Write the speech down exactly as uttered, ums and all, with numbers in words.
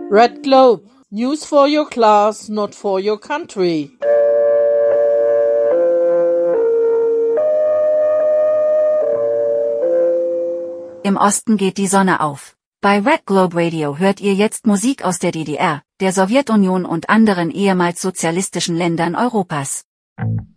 Red Globe. News for your class, not for your country. Im Osten geht die Sonne auf. Bei Red Globe Radio hört ihr jetzt Musik aus der D D R, der Sowjetunion und anderen ehemals sozialistischen Ländern Europas.